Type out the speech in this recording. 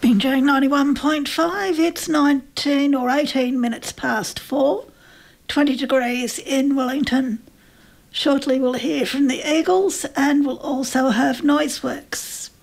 Enjoying 91.5, it's 19 or 18 minutes past 4, 20 degrees in Wellington. Shortly we'll hear from the Eagles and we'll also have Noiseworks.